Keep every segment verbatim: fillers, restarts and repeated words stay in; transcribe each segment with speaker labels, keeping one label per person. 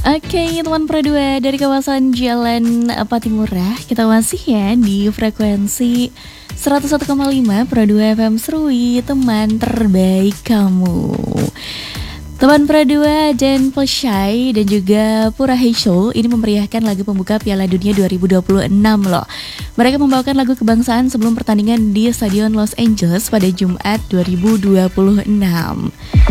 Speaker 1: Oke, teman Pro dua dari kawasan Jalan Patimura, kita masih ya di frekuensi seratus satu koma lima Pro dua F M Serui, teman terbaik kamu. Teman Pro dua dan Pelsyai dan juga Pura Show ini memeriahkan lagu pembuka Piala Dunia dua ribu dua puluh enam loh. Mereka membawakan lagu kebangsaan sebelum pertandingan di Stadion Los Angeles pada Jumat dua ribu dua puluh enam.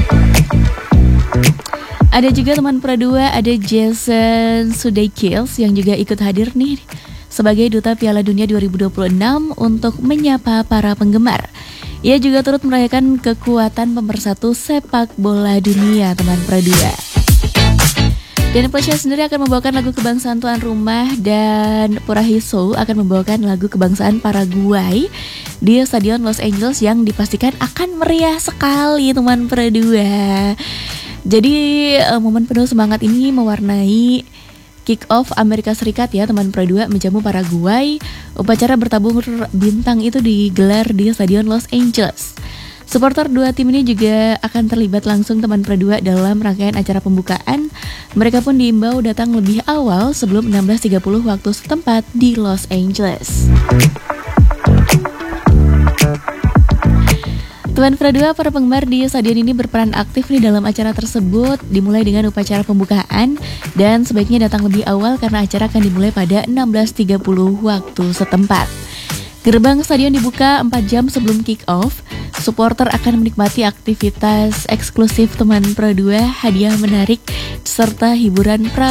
Speaker 1: Ada juga teman Pro dua, ada Jason Sudeikis yang juga ikut hadir nih sebagai Duta Piala Dunia dua ribu dua puluh enam untuk menyapa para penggemar. Ia juga turut merayakan kekuatan pemersatu sepak bola dunia, teman Pro dua. Dan Pelsyai sendiri akan membawakan lagu kebangsaan tuan rumah dan Purahisou akan membawakan lagu kebangsaan Paraguay di Stadion Los Angeles yang dipastikan akan meriah sekali, teman Pro dua. Jadi uh, momen penuh semangat ini mewarnai kick off Amerika Serikat ya, teman Pro dua menjamu Paraguay. Upacara bertabur bintang itu digelar di Stadion Los Angeles. Supporter dua tim ini juga akan terlibat langsung, teman Pro dua, dalam rangkaian acara pembukaan. Mereka pun diimbau datang lebih awal sebelum enam belas tiga puluh waktu setempat di Los Angeles. Teman Pro dua, para penggemar di stadion ini berperan aktif nih dalam acara tersebut, dimulai dengan upacara pembukaan dan sebaiknya datang lebih awal karena acara akan dimulai pada enam belas tiga puluh waktu setempat. Gerbang stadion dibuka empat jam sebelum kick off. Supporter akan menikmati aktivitas eksklusif, teman Pro dua, hadiah menarik serta hiburan pra